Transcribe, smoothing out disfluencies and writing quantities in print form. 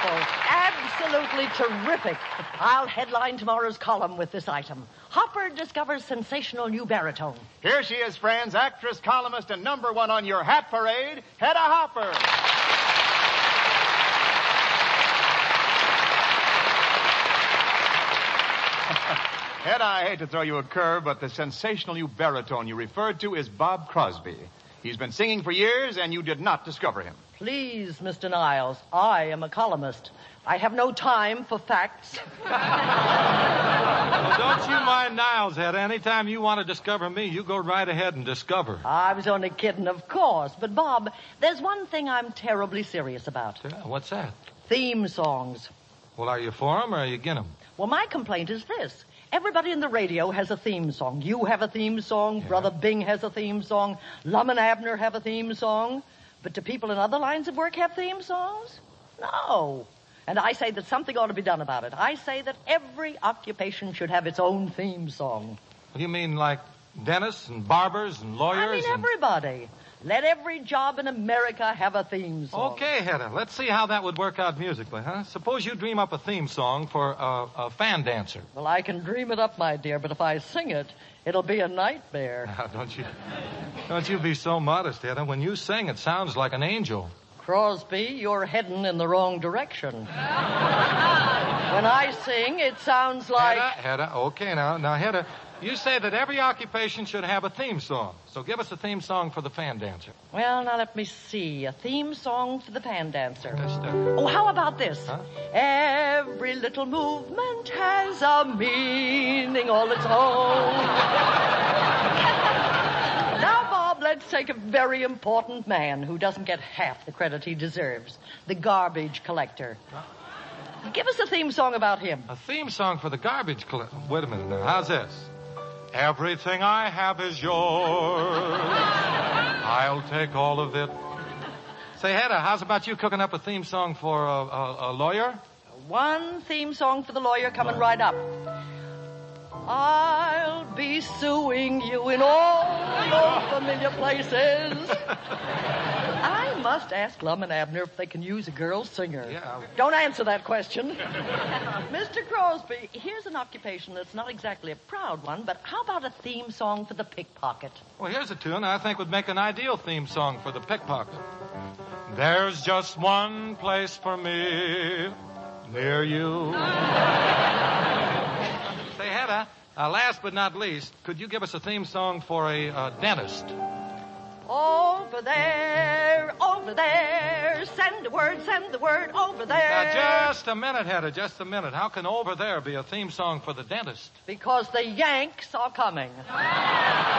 wonderful. Absolutely terrific. I'll headline tomorrow's column with this item. Hopper discovers sensational new baritone. Here she is, friends, actress, columnist, and number one on your hat parade, Hedda Hopper. Hedda, I hate to throw you a curve, but the sensational new baritone you referred to is Bob Crosby. He's been singing for years, and you did not discover him. Please, Mr. Niles, I am a columnist. I have no time for facts. Well, don't you mind Niles, Hedda. Anytime you want to discover me, you go right ahead and discover. I was only kidding, of course. But, Bob, there's one thing I'm terribly serious about. Yeah, what's that? Theme songs. Well, are you for them or are you against them? Well, my complaint is this. Everybody in the radio has a theme song. You have a theme song. Yeah. Brother Bing has a theme song. Lum and Abner have a theme song. But do people in other lines of work have theme songs? No. And I say that something ought to be done about it. I say that every occupation should have its own theme song. You mean like dentists and barbers and lawyers? Everybody. Let every job in America have a theme song. Okay, Hedda, let's see how that would work out musically, huh? Suppose you dream up a theme song for a fan dancer. Well, I can dream it up, my dear, but if I sing it, it'll be a nightmare. Now, don't you be so modest, Hedda. When you sing, it sounds like an angel. Crosby, you're heading in the wrong direction. When I sing, it sounds like... Hedda, okay, now, Hedda, you say that every occupation should have a theme song. So give us a theme song for the fan dancer. Well, now let me see. A theme song for the fan dancer. Just, Oh, how about this? Huh? Every little movement has a meaning all its own. Now, Bob, let's take a very important man who doesn't get half the credit he deserves. The garbage collector. Give us a theme song about him. A theme song for the garbage collector? Wait a minute now. How's this? Everything I have is yours. I'll take all of it. Say, Hedda, how's about you cooking up a theme song for a lawyer? One theme song for the lawyer coming right up. I'll be suing you in all your familiar places. I must ask Lum and Abner if they can use a girl singer. Yeah. Don't answer that question. Mr. Crosby, here's an occupation that's not exactly a proud one, but how about a theme song for the pickpocket? Well, here's a tune I think would make an ideal theme song for the pickpocket. There's just one place for me near you. Say, Hedda, last but not least, could you give us a theme song for a dentist? Over there, send the word over there. Now, just a minute, Hedda, just a minute. How can over there be a theme song for the dentist? Because the Yanks are coming.